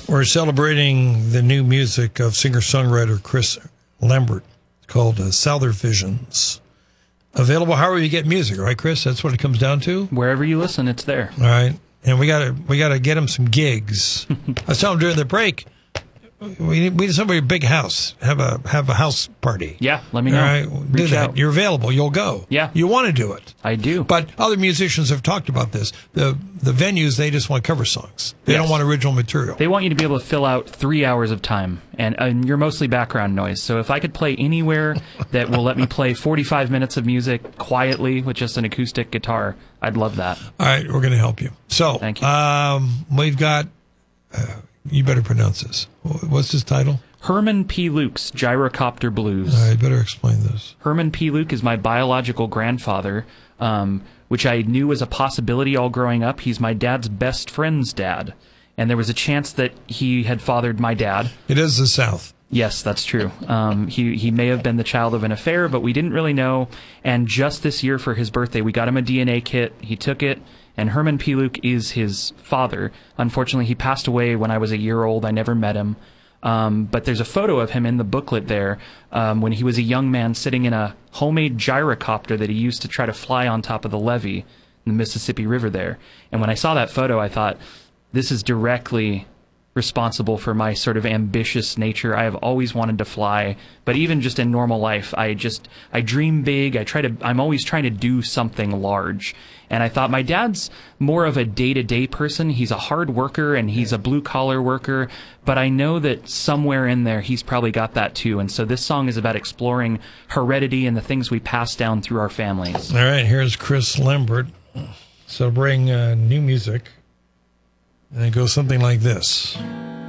We're celebrating the new music of singer-songwriter Chris Lambert called Souther Visions. Available however you get music, right, Chris? That's what it comes down to? Wherever you listen, it's there. All right. And we gotta get him some gigs. I was telling him during the break, we need somebody with a big house. Have a house party. Yeah, let me know. All right, do Reach that. out. You're available. You'll go. Yeah. You want to do it. I do. But other musicians have talked about this. The venues, they just want cover songs. They Yes. don't want original material. They want you to be able to fill out 3 hours of time, and you're mostly background noise. So if I could play anywhere that will let me play 45 minutes of music quietly with just an acoustic guitar, I'd love that. All right, we're going to help you. So, Thank you. We've got, you better pronounce this. What's this title? Herman P. Luke's Gyrocopter Blues. All right, better explain this. Herman P. Luke is my biological grandfather, which I knew was a possibility all growing up. He's my dad's best friend's dad. And there was a chance that he had fathered my dad. It is the South. Yes, that's true. He may have been the child of an affair, but we didn't really know. And just this year for his birthday, we got him a DNA kit. He took it, and Herman P. Luke is his father. Unfortunately, he passed away when I was a year old. I never met him. But there's a photo of him in the booklet there when he was a young man sitting in a homemade gyrocopter that he used to try to fly on top of the levee in the Mississippi River there. And when I saw that photo, I thought, this is directly responsible for my sort of ambitious nature. I have always wanted to fly, but even just in normal life, I dream big. I'm always trying to do something large. And I thought my dad's more of a day-to-day person. He's a hard worker and he's a blue-collar worker, but I know that somewhere in there he's probably got that too. And so this song is about exploring heredity and the things we pass down through our families. All right, here's Chris Lambert celebrating new music. And it goes something like this.